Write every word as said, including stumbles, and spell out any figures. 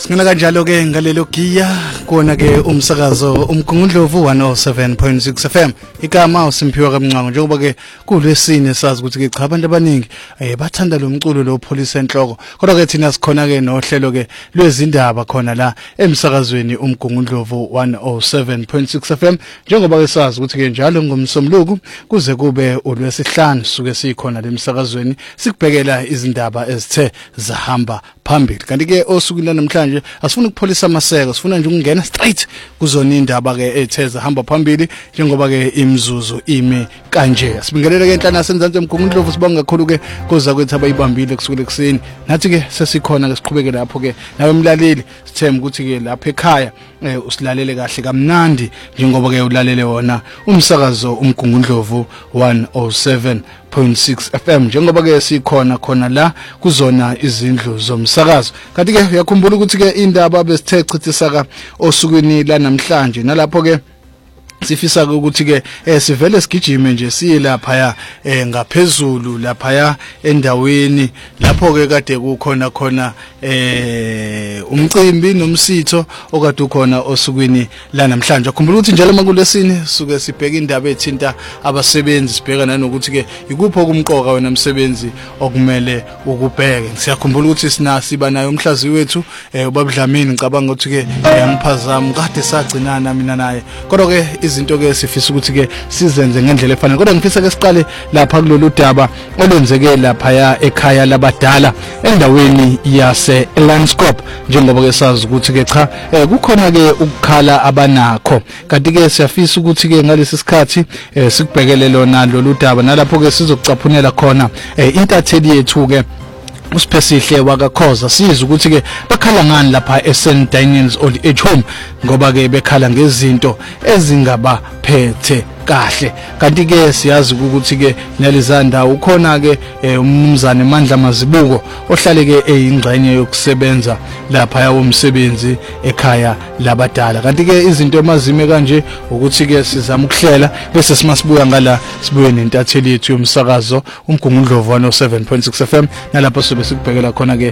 Singena kanjalo ke ngalelo giya kona ke umsakazo umgungundlovu one oh seven point six F M igama uSimphiwe kaMncango njengoba ke kulwesine sazi ukuthi ke cha abantu abaningi eh bathanda lo mculo lo police enhloko kodwa ke thina sikhona ke nohlelo ke lwezindaba khona la emsakazweni umgungundlovu one oh seven point six F M njengoba ke sazi ukuthi ke njalo ngomsomluku kuze kube ulwesihlanu suke sikhona lemsakazweni sikubhekela izindaba ezithe zahamba phambili kanti ke osukwini namhlanje asifuna ukupholisa amaseko sifuna nje ukungena straight kuzona indaba ke etheza hamba phambili njengoba ke imzuzu ime kanje sibingelela ke enhlana senzansi emgungundlovu sibonga kakhulu ke kuza kwethu abayibambile kusukela ekseni nathi ke sesikhona ke siqhubeke lapho ke nawe mlaleli sithemba ukuthi ke lapha ekhaya usilalele kahle kamnandi njengoba ke ulalele wona umsakazo umgungundlovu one oh seven point six F M njengoba ke sikhona khona la kuzona izindlu zomsakazo kanti ke uyakhumbula ukuthi ke indaba besithe chithisaka osukwini la namhlanje nalapho ke sifisa ukuthi ke eh sivele sigijime nje siyilapha ya eh ngaphezulu lapha ya endaweni lapho ke kade kukhona khona eh umcimbi nomsitho okade ukhona osukwini la namhlanje akhumbula ukuthi njalo makulesini suke sibheka indaba ethinta abasebenzi sibheka nanokuthi ke ikupho kumqoka wena umsebenzi okumele ukubheke siyakhumbula ukuthi sina siba nayo umhlazi wethu eh ubabudlamini ngicabanga ukuthi ke yangiphazama kade sagcinana mina naye kodwa ke izinto ke sifisa ukuthi ke sizenze ngendlela efanele kodwa ngifisa ke siqale lapha kulolu daba olwenzeke lapha ya ekhaya labadala endaweni yase Landscape njengoba ke sazi ukuthi ke cha kukhona ke ukukhala abanakho kanti ke siyafisa ukuthi ke ngalesi sikhathi sikubhekele lona lolu daba nalapho ke sizokucaphunela khona intatheli yethu ke usiphesihle wakakhoza siza ukuthi ke bakhala ngani lapha eSaint Daniel's Old Age Home ngoba ke bekhala ngezinto ezingabaphethe kahle kanti ke siyazi ukuthi ke nelizanda ukhona ke umnumzane Mandla Mazibuko ohlale ke eyingxenye yokusebenza lapha yawo umsebenzi ekhaya labadala kanti ke izinto emazime kanje ukuthi ke sizama ukuhlela bese simasibuya ngala sibuye nentatheli yethu yomsakazo umgungundlovu one oh seven point six F M nalapho sobe sikubhekela khona ke